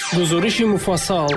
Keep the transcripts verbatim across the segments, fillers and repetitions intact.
гузориши муфассал.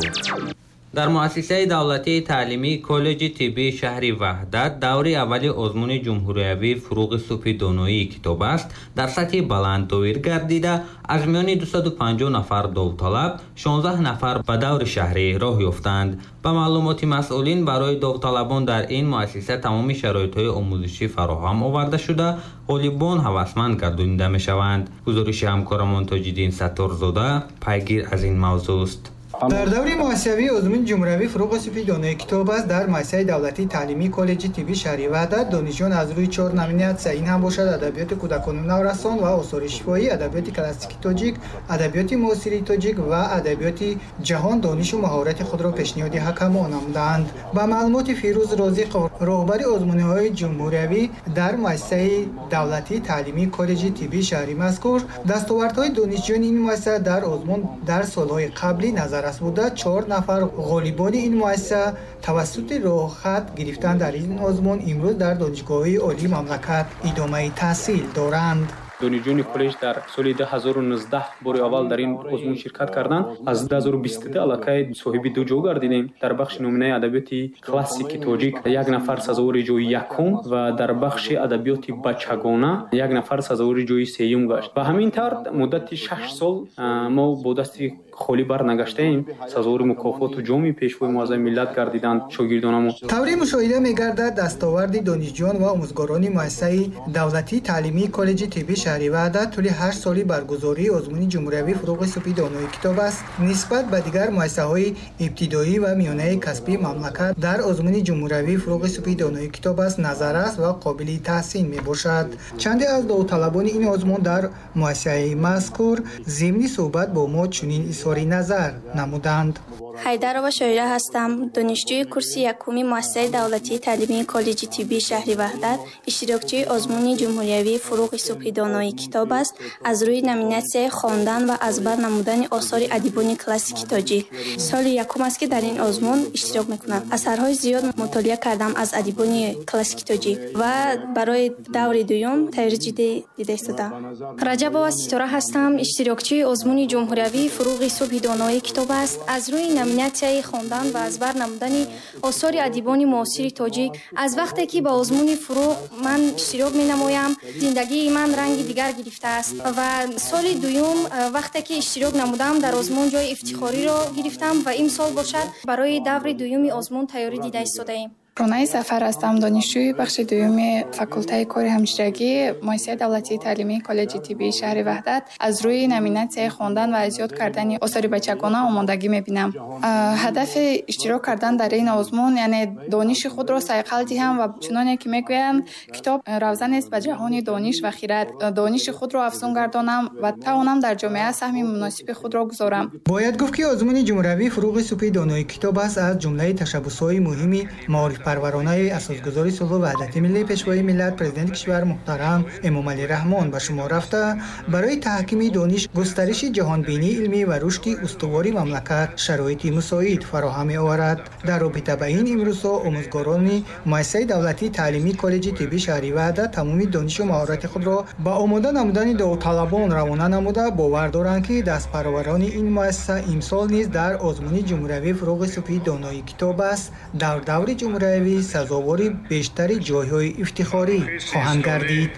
дар муассисаи давлатии таълимии коллеҷи тиббии шаҳри ваҳдат даври аввали озмуни ҷумҳуриявии фуруғи субҳи доноии китоб аст дар сатҳи баланд довир гардида аз миёни дусаду панҷоҳ нафар довталаб шонздаҳ нафар ба даври шаҳрӣ роҳ ёфтанд. ба маълумоти масъулин барои довталабон дар ин муассиса тамоми шароитҳои омӯзишӣ фароҳам оварда шуда ғолибон ҳавасманд гардонида мешаванд. гузориши ҳамкорамон Тоҷиддин Сатторзода пайгир аз ин мавзӯъст. дар даври муассисавии озмуни ҷумҳуриявии фуруғи субҳи доноии китоб аст дар муассисаи давлатии таълимии коллеҷи тиббии шаҳри ваҳдат донишҷӯён аз рӯи чор номинатсия, ин ҳам бошад адабиёти кӯдакону наврасон ва осори шифоӣ, адабиёти классикии тоҷик, адабиёти муосирии тоҷик ва адабиёти ҷаҳон донишу маҳорати худро пешниҳоди ҳакамон намуданд. ба маълумоти Фирӯз Розиқов, роҳбари озмуниҳои ҷумҳуриявӣ дар муассисаи давлатии таълимии коллеҷи тиббии шаҳри мазкур, дастовардҳои донишҷӯёни ин муассиса дар озмун дар солҳои қаблӣ назар буда чор нафар ғолибони ин муассиса тавассути роҳхат гирифтан дар ин озмун имрӯз дар донишгоҳҳои олии мамлакат идомаи таҳсил доранд. донишҷӯёни коллеҷ дар соли ду ҳазору нуздаҳ бори аввал дар ин озмун ширкат карданд. Аз ду ҳазору бисту ду аллакай соҳиби ду ҷо гардидем. дар бахши номинаи адабиёти классики тоҷик як нафар сазовори ҷои якум ва дар бахши адабиёти бачагона як нафар сазовори ҷои сеюм гашт. ба ҳамин тард муддати шаш сол мо бо дасти холӣ барнагаштаем. сазовори мукофоту ҷоми пешвои муаззами миллат гардиданд шогирдонамон. тавре мушоҳида мегардад дастоварди донишҷӯён ва омӯзгорони муассисаи давлатии таълимии коллеҷи тиббии шаҳри ваҳдат тӯли ҳашт соли баргузории озмуни ҷумҳуриявии фуруғи субҳи доноии китоб аст нисбат ба дигар муассисаҳои ибтидоӣ ва миёнаи касбии мамлакат дар озмуни ҷумҳуриявии фуруғи субҳи доноии китоб аст назаррас ва қобили таҳсин мебошад. чанде аз довталабони ин озмун дар муассисаи мазкур зимни суҳбат бо мо чунин изҳори назар намуданд. ҳайдарова шоира ҳастам. донишҷӯи курси якуми муассисаи давлатии таълимии коллеҷи тиббии шаҳри ваҳдат, иштирокчии озмуни ҷумҳуриявии фуруғи субҳи доноии китоб аст. аз рӯи номинатсияи хондан ва азбар намудани осори адибони классики тоҷик. соли якум аст ки дар ин озмун иштирок мекунам. асарҳои зиёд мутолиа кардам аз адибони классики тоҷик ва барои даври дуюм тайёрӣ ҷиддӣ дида истодам. раҷабова Ситора ҳастам. иштирокчии озмуни ҷумҳуриявии фуруғи субҳи доноии китоб аст. аз рӯи номинатсияи хондан ва азбар намудани осори адибони муосири тоҷик. аз вақте ки ба озмуни фуруғ ман иштирок менамоям, зиндагии ман ранги дигар гирифтааст ва соли дуюм вақте ки иштирок намудам дар озмун ҷои ифтихориро гирифтам ва имсол бошад барои даври дуюми озмун тайёрӣ дида истодаем. Ронаи Сафар ҳастам. донишҷӯи бахши дуюми факултаи кори ҳамширагӣ муассисаи давлатии таълимии коллеҷи тиббии шаҳри ваҳдат аз рӯи номинатсияи хондан ва азёд кардани осори бачагона омодагӣ мебинам. ҳадафи иштирок кардан дар ин озмун яъне дониши худро сайқал диҳам ва чуноне ки мегӯянд китоб равзанест ба ҷаҳони дониш ва хирад. дониши худро афзун гардонам ва тавонам дар ҷомеа саҳми муносиби худро гузорам. бояд гуфт ки озмуни ҷумҳуриявии фуруғи субҳи доноии китоб аст аз ҷумлаи ташаббусҳои муҳими маорифпарваронаи асосгузори сулҳу ваҳдати миллӣ пешвои миллат президенти кишвар муҳтарам Эмомалӣ Раҳмон ба шумор рафта барои таҳкими дониш, густариши ҷаҳонбинии илмӣ ва рушди устувори мамлакат шароити мусоид фароҳам меоварад. дар робита ба ин имрӯзҳо омӯзгорони муассисаи давлатии таълимии коллеҷи тиббии шаҳри ваҳдат тамоми донишу маҳорати худро ба омода намудани довталабон равона намуда бовар доранд ки дастпарварони ин муассиса имсол низ дар озмуни ҷумҳуриявии фуруғи субҳи доноии китоб аст дар даври ҷумҳуриявӣ сазовори бештари ҷойҳои ифтихорӣ хоҳанд гардид.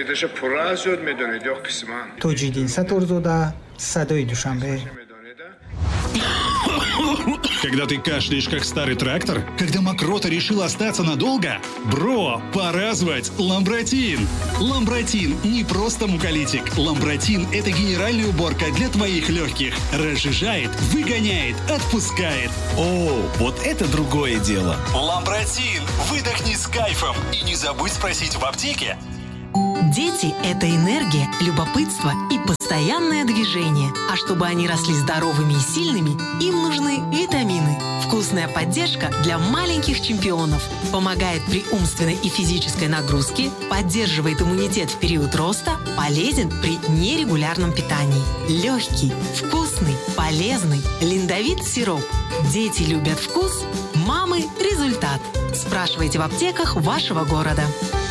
Тоҷиддин Сатторзода, Садои Душанбе. Когда ты кашляешь, как старый трактор? Когда мокрота решила остаться надолго? Бро, пора звать Ламбротин! Ламбротин не просто муколитик. Ламбротин – это генеральная уборка для твоих легких. Разжижает, выгоняет, отпускает. О, вот это другое дело. Ламбротин! Выдохни с кайфом и не забудь спросить в аптеке. Дети – это энергия, любопытство и постоянное движение. А чтобы они росли здоровыми и сильными, им нужны витамины. Вкусная поддержка для маленьких чемпионов. Помогает при умственной и физической нагрузке, поддерживает иммунитет в период роста, полезен при нерегулярном питании. Легкий, вкусный, полезный, линдовит сироп. Дети любят вкус, мамы – результат. Спрашивайте в аптеках вашего города.